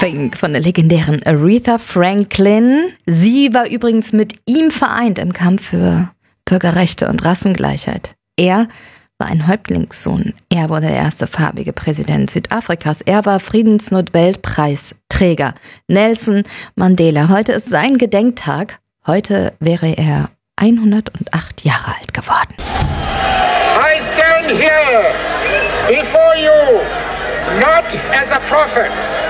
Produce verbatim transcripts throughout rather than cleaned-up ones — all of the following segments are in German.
Nothing von der legendären Aretha Franklin. Sie war übrigens mit ihm vereint im Kampf für Bürgerrechte und Rassengleichheit. Er war ein Häuptlingssohn. Er wurde der erste farbige Präsident Südafrikas. Er war Friedensnobelpreisträger. Nelson Mandela. Heute ist sein Gedenktag. Heute wäre er hundertacht Jahre alt geworden. I stand here before you not as a prophet,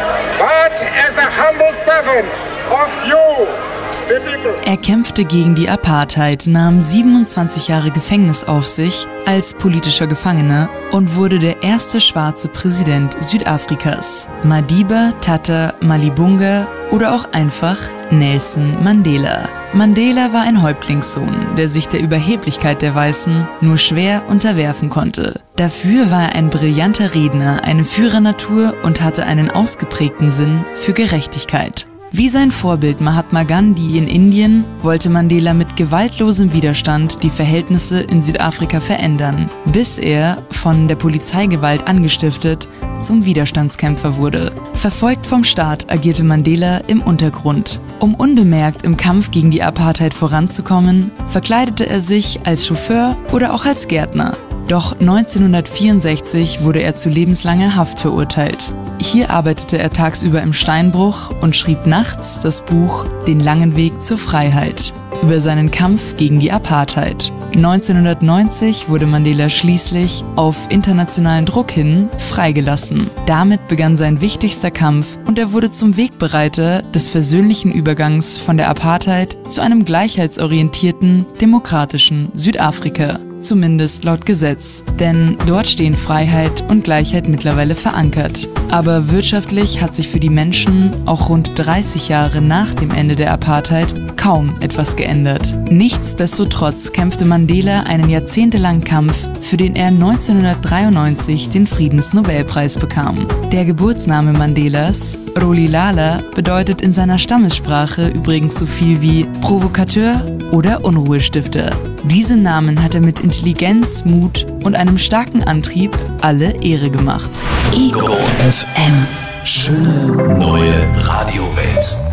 but as a humble servant of you, the people. Er kämpfte gegen die Apartheid, nahm siebenundzwanzig Jahre Gefängnis auf sich als politischer Gefangener und wurde der erste schwarze Präsident Südafrikas. Madiba Tata Malibunga oder auch einfach Nelson Mandela. Mandela war ein Häuptlingssohn, der sich der Überheblichkeit der Weißen nur schwer unterwerfen konnte. Dafür war er ein brillanter Redner, eine Führernatur und hatte einen ausgeprägten Sinn für Gerechtigkeit. Wie sein Vorbild Mahatma Gandhi in Indien wollte Mandela mit gewaltlosem Widerstand die Verhältnisse in Südafrika verändern, bis er, von der Polizeigewalt angestiftet, zum Widerstandskämpfer wurde. Verfolgt vom Staat agierte Mandela im Untergrund. Um unbemerkt im Kampf gegen die Apartheid voranzukommen, verkleidete er sich als Chauffeur oder auch als Gärtner. Doch neunzehnhundertvierundsechzig wurde er zu lebenslanger Haft verurteilt. Hier arbeitete er tagsüber im Steinbruch und schrieb nachts das Buch »Den langen Weg zur Freiheit« über seinen Kampf gegen die Apartheid. neunzehnhundertneunzig wurde Mandela schließlich auf internationalen Druck hin freigelassen. Damit begann sein wichtigster Kampf und er wurde zum Wegbereiter des versöhnlichen Übergangs von der Apartheid zu einem gleichheitsorientierten, demokratischen Südafrika. Zumindest laut Gesetz, denn dort stehen Freiheit und Gleichheit mittlerweile verankert. Aber wirtschaftlich hat sich für die Menschen auch rund dreißig Jahre nach dem Ende der Apartheid kaum etwas geändert. Nichtsdestotrotz kämpfte Mandela einen jahrzehntelangen Kampf, für den er neunzehnhundertdreiundneunzig den Friedensnobelpreis bekam. Der Geburtsname Mandelas, Rolihlahla, bedeutet in seiner Stammessprache übrigens so viel wie Provokateur oder Unruhestifter. Diesem Namen hat er mit Intelligenz, Mut und einem starken Antrieb alle Ehre gemacht. Ego F M. Schöne neue Radiowelt.